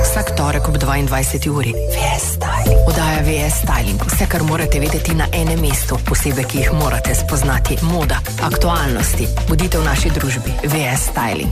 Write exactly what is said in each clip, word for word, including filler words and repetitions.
Vsak torek ob dvaindvajseti uri. V S Styling. Oddaja V S Styling. Vse, kar morate vedeti na enem mestu. Posebej, ki jih morate spoznati. Moda, aktualnosti. Bodite v naši družbi. V S Styling.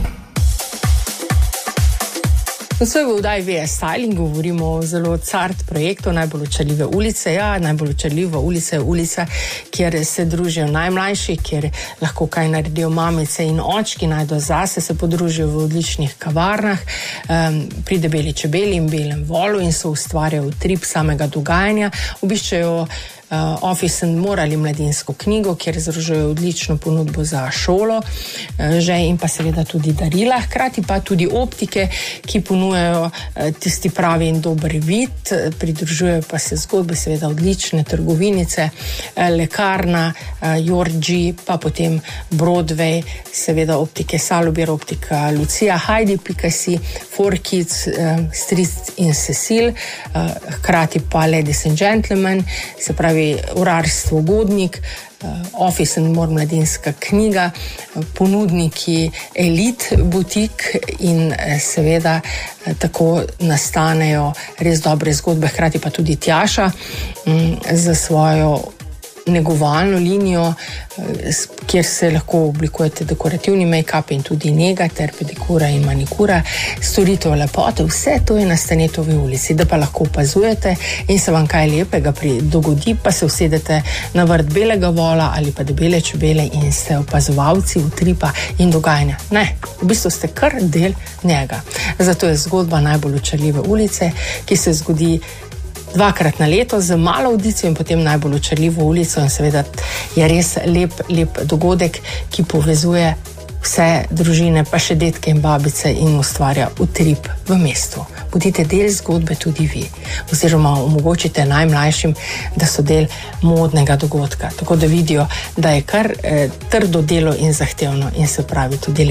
Vse v oddaji V S Styling govorimo o zelo cart projektu Najbolj očarljive ulice. Ja, najbolj očarljiva ulica je ulica, kjer se družijo najmlajši, kjer lahko kaj naredijo mamice in očki, najdo zase, se podružijo v odličnih kavarnah, um, pri Debeli čebeli in Belem volu in so ustvarjajo utrip samega dogajanja. Obiščejo Uh, Office and More ali mladinsko knjigo, kjer združujejo odlično ponudbo za šolo, uh, že in pa seveda tudi darila, hkrati pa tudi optike, ki ponujajo uh, tisti pravi in dober vid, pridružujejo pa se zgodbe, seveda odlične trgovinice, uh, lekarna, uh, Jorgi, pa potem Broadway, seveda optike Salobir, optika Lucija, Heidi pika si, four kids, uh, Street in Cecil, uh, hkrati pa Ladies and Gentlemen, se pravi urarstvo Godnik, Office and More mladinska knjiga, ponudniki Elite butik in seveda tako nastanejo res dobre zgodbe, hkrati pa tudi Tjaša za svojo negovalno linijo, kjer se lahko oblikujete dekorativni make-up in tudi nega ter pedikura in manikura, storitev lepote, vse to je na Stanetovi ulici, da pa lahko opazujete in se vam kaj lepega dogodi, pa se usedete na vrt Belega vola ali pa Debele čebele in ste opazovalci utripa in dogajanja. Ne, v bistvu ste kar del njega. Zato je zgodba Najbolj očarljive ulice, ki se zgodi dvakrat na leto z malo audicijo in potem Najbolj očarljivo ulico in seveda je res lep, lep dogodek, ki povezuje vse družine, pa še detke in babice in ustvarja utrip v mestu. Bodite del zgodbe tudi vi, oziroma omogočite najmlajšim, da so del modnega dogodka, tako da vidijo, da je kar eh, trdo delo in zahtevno in se pravi tudi